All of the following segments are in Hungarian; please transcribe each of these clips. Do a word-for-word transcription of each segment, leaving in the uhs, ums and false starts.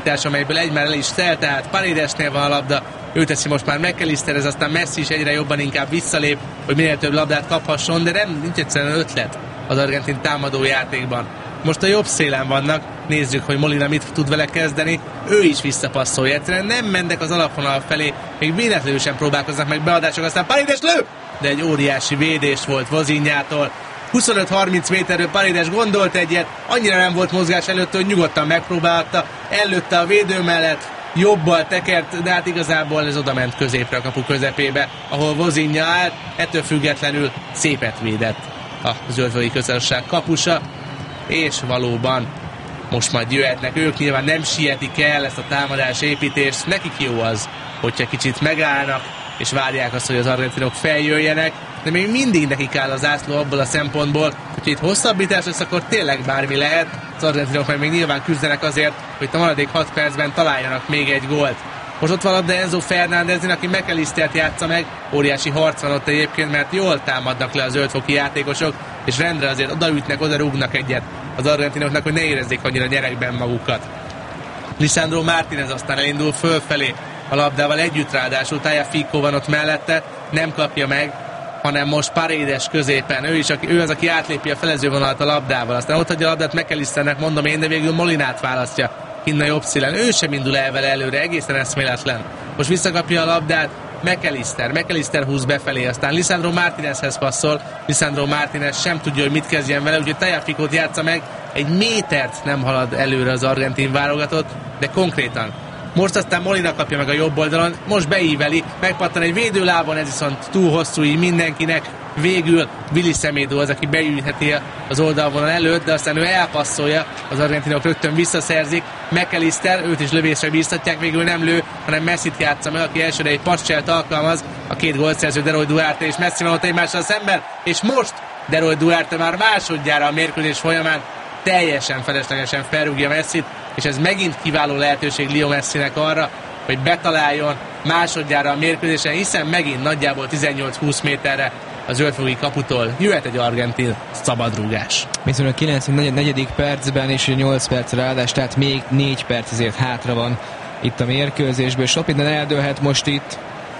amelyből egy már el is telt, tehát Paredesnél van a labda, ő teszi most már McAllister, ez aztán Messi is egyre jobban inkább visszalép, hogy minél több labdát kaphasson, de nem, nincs egyszerűen ötlet az argentin támadó játékban. Most a jobb szélen vannak, nézzük, hogy Molina mit tud vele kezdeni, ő is visszapasszolja, egyszerűen nem mennek az alapvonal felé, még véletlenül sem próbálkoznak meg beadások, aztán Paredes lő, de egy óriási védés volt Vozinhától. huszonöt harminc méterről Paredes gondolt egyet, annyira nem volt mozgás előtt, hogy nyugodtan megpróbálta, előtte a védő mellett, jobbal tekert, de hát igazából ez oda ment középre a kapu közepébe, ahol Vozinha állt, ettől függetlenül szépet védett a zöldfoki köztársaság kapusa, és valóban most majd jöhetnek ők, nyilván nem sietik el ezt a támadás építést, nekik jó az, hogyha kicsit megállnak, és várják azt, hogy az argentinok feljöjjenek, de még mindig nekik áll az ászló abból a szempontból, hogy itt hosszabbítás lesz, akkor tényleg bármi lehet, az argentinok meg még nyilván küzdenek azért, hogy a maradék hat percben találjanak még egy gólt. Most ott van labda Enzo Fernándeznél, aki McAllistert játsza meg, óriási harc van ott egyébként, mert jól támadnak le a zöldfoki játékosok, és rendre azért odaütnek, oda rúgnak egyet az argentinoknak, hogy ne érezzék annyira nyerekben magukat. Lisandro Martínez aztán elindul fölfelé a labdával együtt, ráadásul Tagliafico van ott mellette, nem kapja meg, hanem most Paredes középen, ő is, aki, ő az, aki átlépi a felezővonalat a labdával, aztán ott hagyja a labdát McAllisternek, mondom én, de végül Molinát választja innen jobb szílen, ő sem indul el vele előre, egészen eszméletlen. Most visszakapja a labdát McAllister, McAllister húz befelé, aztán Lisandro Martínezhez passzol, Lisandro Martínez sem tudja, hogy mit kezdjen vele, úgyhogy Tagliaficót játsza meg, egy métert nem halad előre az argentin válogatott, de konkrétan. Most aztán Molina kapja meg a jobb oldalon, most beíveli, megpattan egy védőlábon, ez viszont túl hosszú így mindenkinek. Végül Willy Semedo az, aki beütheti az oldalvonal előtt, de aztán ő elpasszolja, az argentinok rögtön visszaszerzik. McAllister, őt is lövésre bíztatják, végül nem lő, hanem Messit játsza meg, aki elsőre egy pascselt alkalmaz, a két gólszerző De Roy Duarte és Messi van ott egymással szemben, és most De Roy Duarte már másodjára a mérkőzés folyamán teljesen feleslegesen felrúgja Messit, és ez megint kiváló lehetőség Leo Messinek arra, hogy betaláljon másodjára a mérkőzésen, hiszen megint nagyjából tizennyolc-húsz méterre a zöldfoki kaputól jöhet egy argentin szabadrúgás. Viszont a kilencvennegyedik percben és nyolc perc ráadás, tehát még négy perc ezért hátra van itt a mérkőzésből. Sok minden eldőlhet most itt.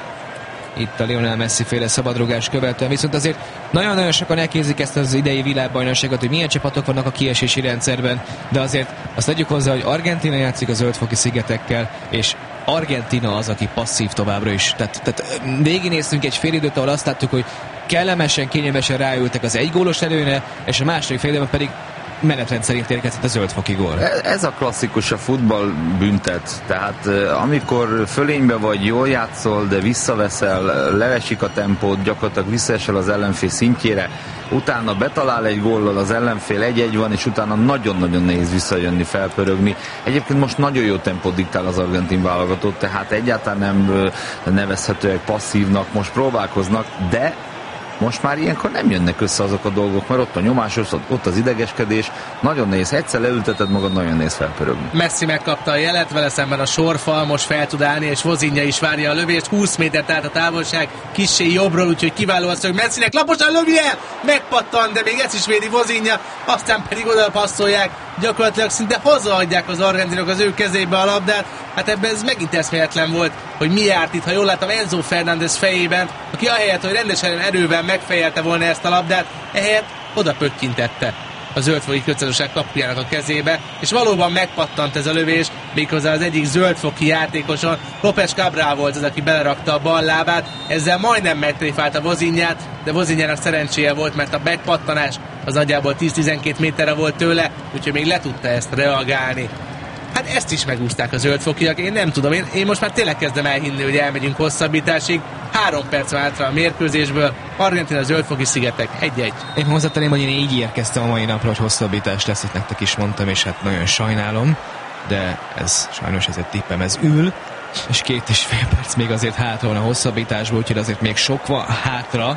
Itt a Lionel Messi féle szabadrugás követően, viszont azért nagyon-nagyon sokan elképzik ezt az idei világbajnokságot, hogy milyen csapatok vannak a kiesési rendszerben, de azért azt tegyük hozzá, hogy Argentína játszik a zöldfoki szigetekkel, és Argentína az, aki passzív továbbra is. Tehát, tehát végignéztünk egy fél időt, ahol azt láttuk, hogy kellemesen, kényelmesen ráültek az egy gólos előre, és a második fél időben pedig menetrend szerint érkezett a zöldfoki gól. Ez a klasszikus, a futball büntet. Tehát amikor fölénybe vagy, jól játszol, de visszaveszel, levesik a tempót, gyakorlatilag visszaesel az ellenfél szintjére, utána betalál egy góllal, az ellenfél egy-egy van, és utána nagyon-nagyon nehéz visszajönni, felpörögni. Egyébként most nagyon jó tempót diktál az argentin válogatott, tehát egyáltalán nem nevezhetőek passzívnak, most próbálkoznak, de most már ilyenkor nem jönnek össze azok a dolgok, mert ott a nyomás, ott az idegeskedés, nagyon nehéz, egyszer leülteted magad, nagyon nehéz felpörögni. Messi megkapta a jelet, vele szemben a sorfal, most fel tud állni, és Vozinha is várja a lövést, húsz méter tehát a távolság, kissé jobbról, úgyhogy kiváló az, hogy Messinek laposan lövi el, megpattan, de még ezt is védi Vozinha, aztán pedig oda passzolják, gyakorlatilag szinte hazaadják az argentinok az ő kezébe a labdát. Hát ebben ez megint eszméletlen volt, hogy mi járt itt, ha jól láttam, Enzo Fernández fejében, aki ahelyett, hogy rendesen erővel megfejelte volna ezt a labdát, ehelyett oda pöttyintette a zöldfoki köztársaság kapujának a kezébe, és valóban megpattant ez a lövés, méghozzá az egyik zöldfoki játékoson. López Cabral volt az, aki belerakta a bal lábát, ezzel majdnem megtréfálta Vozinhát, de Vozinhának szerencséje volt, mert a megpattanás az nagyjából tíz-tizenkét méterre volt tőle, úgyhogy még le tudta ezt reagálni. Hát ezt is megúszták a zöldfokiak, én nem tudom, én, én most már tényleg kezdem elhinni, hogy elmegyünk hosszabbításig. Három perc van hátra a mérkőzésből, Argentína zöldfoki szigetek egy-egy. Én hozzátenném, hogy én így érkeztem a mai napra, hogy hosszabbítás lesz, itt nektek is mondtam, és hát nagyon sajnálom, de ez sajnos ez egy tippem, ez ül, és két és fél perc még azért hátra van a hosszabbításból, úgyhogy azért még sok van hátra.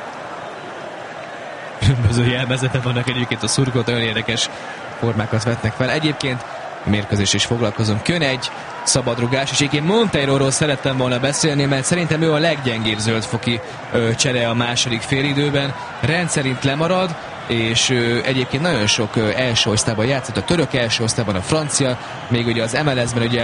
Különböző jelmezete vannak egyébként a szurkolók, olyan érdekes formákat vetnek fel. Egyébként a mérkőzés is foglalkozom. Jön egy szabadrugás, és én Monteiróról szerettem volna beszélni, mert szerintem ő a leggyengébb zöldfoki ö, csere a második félidőben. Rendszerint lemarad, és ö, egyébként nagyon sok ö, első osztályban játszott, a török első osztályban, a francia, még ugye az em el es-ben ugye